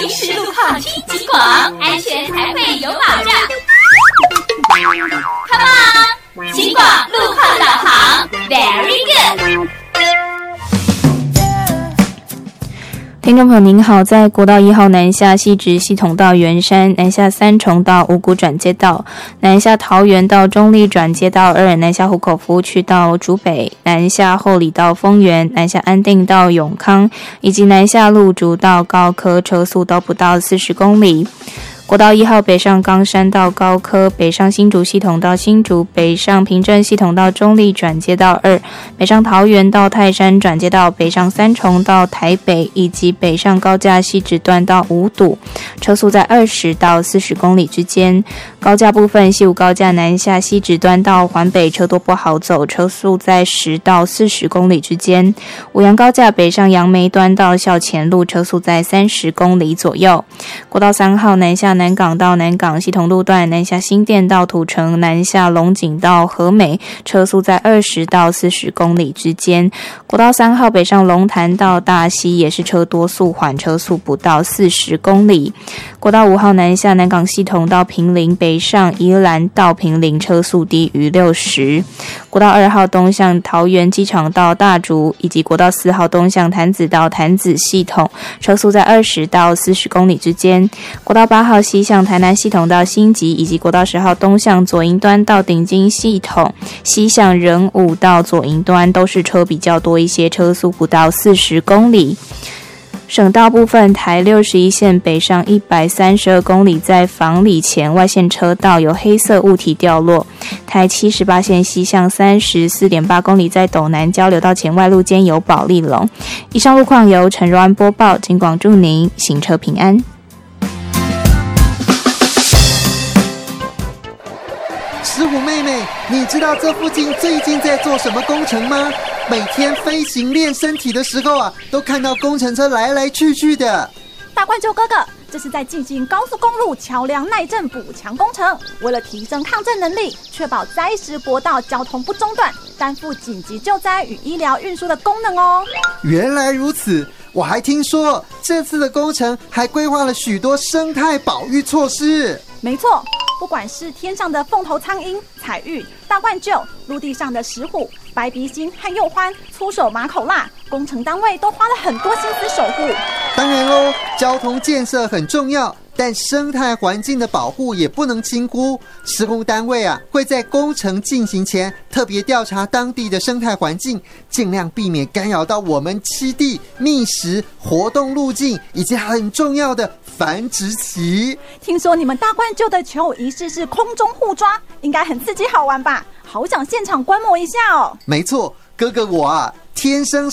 临时路况听警广，安全才会有保障。Come on， 警广路况导航 ，Very good。 听众朋友您好，在国道1号南下汐止系统到圆山，南下三重到五股转接道，南下桃园到中立转接道2，南下湖口服务区到竹北，南下后里到丰原，南下安定到永康，以及南下鹿竹到高科，车速都不到40公里。国道1号北上冈山到高科，北上新竹系统到新竹，北上平镇系统到中立转接道2，北上桃园到泰山转接道，北上三重到台北，以及北上高架汐止段到五堵，车速在20到40公里之间。高架部分，西武高架南下汐止段到环北车多不好走，车速在10到40公里之间。五杨高架北上杨梅段到校前路，车速在30公里左右。国道3号南下南港到南港系统路段，南下新店到土城，南下龙井到和美，车速在20到40公里之间。国道3号北上龙潭到大溪也是车多速缓，车速不到40公里。国道5号南下南港系统到坪林，北上宜兰到坪林，车速低于60。国道2号东向桃园机场到大竹，以及国道4号东向潭子到潭子系统，车速在20到40公里之间。国道8号西向台南系统到新集，以及国道10号东向左营端到顶金系统，西向仁武到左营端都是车比较多一些，车速不到40公里。省道部分，台61线北上132公里，在房里前外线车道有黑色物体掉落。台78线西向34.8公里，在斗南交流道前外路间有保利龙。以上路况由陈柔安播报，警广祝您行车平安。 石虎妹妹，你知道这附近最近在做什么工程吗？每天飞行练身体的时候啊，都看到工程车来来去去的。 大冠舅哥哥，这是在进行高速公路桥梁耐震补强工程，为了提升抗震能力，确保灾时国道交通不中断，担负紧急救灾与医疗运输的功能哦。 原来如此，我还听说这次的工程还规划了许多生态保育措施。 没错，不管是天上的凤头苍鹰、彩玉、大冠鹫，陆地上的石虎、白鼻星和鼬獾、粗手马口蜡，工程单位都花了很多心思守护。 当然咯，交通建设很重要，但生态环境的保护也不能轻估。施工单位啊，会在工程进行前特别调查当地的生态环境，尽量避免干扰到我们栖地、觅食、活动路径以及很重要的繁殖期。 听说你们大冠鹫的求偶仪式是空中互抓，应该很刺激好玩吧？好想现场观摩一下哦。 没错，哥哥我啊，天生